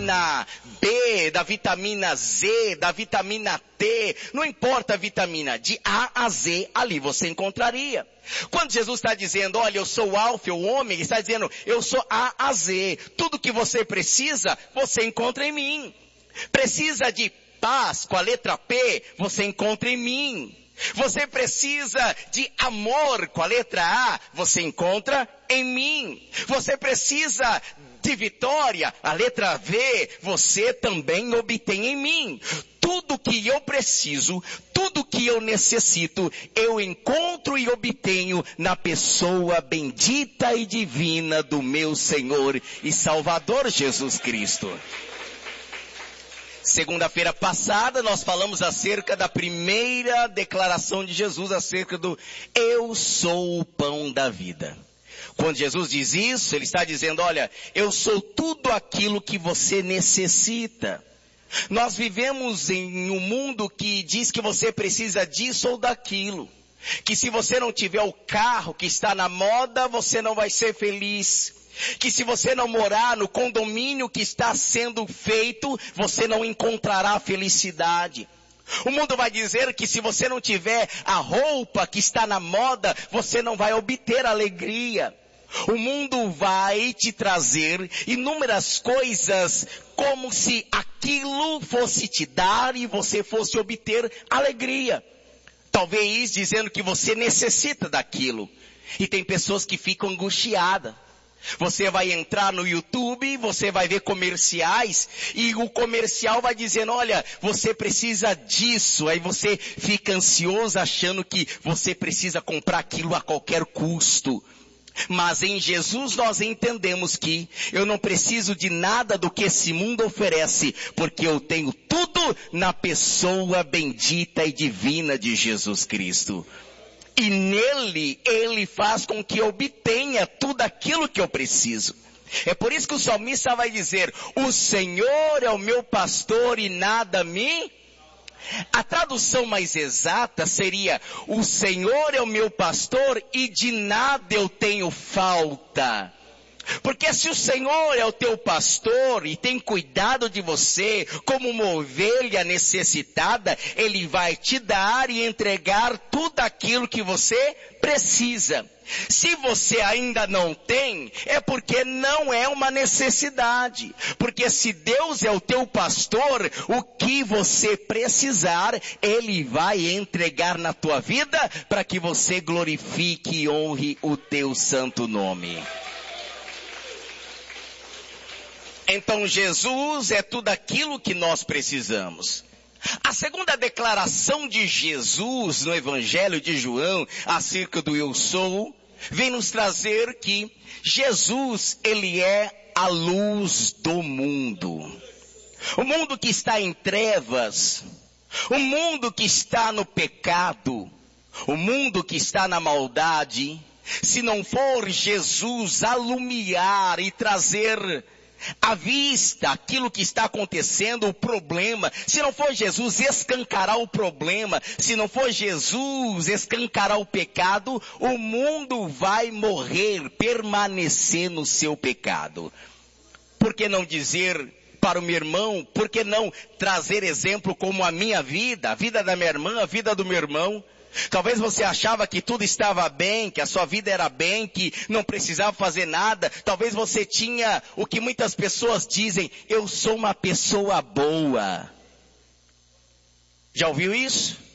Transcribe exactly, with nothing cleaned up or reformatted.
vitamina B, da vitamina Z, da vitamina T, não importa a vitamina, de A a Z, ali você encontraria. Quando Jesus está dizendo, olha, eu sou o alfa, o ômega, ele está dizendo, eu sou A a Z. Tudo que você precisa, você encontra em mim. Precisa de paz, com a letra P, você encontra em mim. Você precisa de amor, com a letra A, você encontra em mim. Você precisa de vitória, a letra V, você também obtém em mim. Tudo que eu preciso, tudo que eu necessito, eu encontro e obtenho na pessoa bendita e divina do meu Senhor e Salvador Jesus Cristo. Segunda-feira passada nós falamos acerca da primeira declaração de Jesus acerca do eu sou o pão da vida. Quando Jesus diz isso, ele está dizendo, olha, eu sou tudo aquilo que você necessita. Nós vivemos em um mundo que diz que você precisa disso ou daquilo. Que se você não tiver o carro que está na moda, você não vai ser feliz. Que se você não morar no condomínio que está sendo feito, você não encontrará felicidade. O mundo vai dizer que se você não tiver a roupa que está na moda, você não vai obter alegria. O mundo vai te trazer inúmeras coisas como se aquilo fosse te dar e você fosse obter alegria. Talvez dizendo que você necessita daquilo. E tem pessoas que ficam angustiadas. Você vai entrar no YouTube, você vai ver comerciais e o comercial vai dizendo, olha, você precisa disso. Aí você fica ansioso achando que você precisa comprar aquilo a qualquer custo. Mas em Jesus nós entendemos que eu não preciso de nada do que esse mundo oferece, porque eu tenho tudo na pessoa bendita e divina de Jesus Cristo. E nele, ele faz com que eu obtenha tudo aquilo que eu preciso. É por isso que o salmista vai dizer, o Senhor é o meu pastor e nada me... A tradução mais exata seria, o Senhor é o meu pastor e de nada eu tenho falta. Porque se o Senhor é o teu pastor e tem cuidado de você como uma ovelha necessitada, Ele vai te dar e entregar tudo aquilo que você precisa. Se você ainda não tem, é porque não é uma necessidade. Porque se Deus é o teu pastor, o que você precisar, Ele vai entregar na tua vida para que você glorifique e honre o teu santo nome. Então Jesus é tudo aquilo que nós precisamos. A segunda declaração de Jesus no Evangelho de João, acerca do eu sou, vem nos trazer que Jesus, ele é a luz do mundo. O mundo que está em trevas, o mundo que está no pecado, o mundo que está na maldade, se não for Jesus alumiar e trazer à vista aquilo que está acontecendo, o problema, se não for Jesus escancarar o problema, se não for Jesus escancarar o pecado, o mundo vai morrer, permanecer no seu pecado. Por que não dizer para o meu irmão, por que não trazer exemplo como a minha vida, a vida da minha irmã, a vida do meu irmão? Talvez você achava que tudo estava bem, que a sua vida era bem, que não precisava fazer nada. Talvez você tinha o que muitas pessoas dizem, eu sou uma pessoa boa. Já ouviu isso?